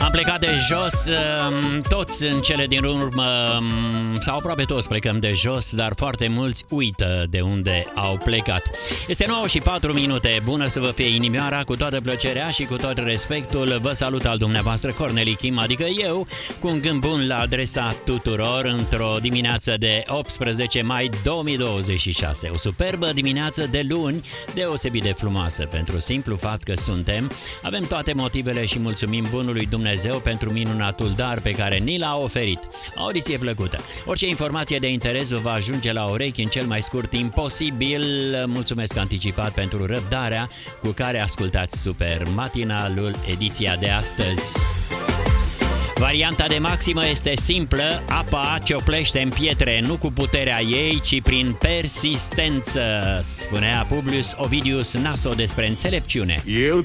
Am plecat de jos, toți în cele din urmă, sau aproape toți plecăm de jos, dar foarte mulți uită de unde au plecat. Este 9 și 4 minute, bună să vă fie inimioara, cu toată plăcerea și cu tot respectul, vă salut al dumneavoastră Corneli Kim, adică eu, cu un gând bun la adresa tuturor într-o dimineață de 18 mai 2026. O superbă dimineață de luni, deosebit de frumoasă, pentru simplu fapt că avem toate motivele și mulțumim bunului Dumnezeu pentru minunatul dar pe care ni l-a oferit. Audiție plăcută. Orice informație de interes vă va ajunge la urechi în cel mai scurt timp posibil. Mulțumesc anticipat pentru răbdarea cu care ascultați Super Matinalul, ediția de astăzi. Varianta de maximă este simplă, apa cioplește în pietre, nu cu puterea ei, ci prin persistență, spunea Publius Ovidius Naso despre înțelepciune. Eu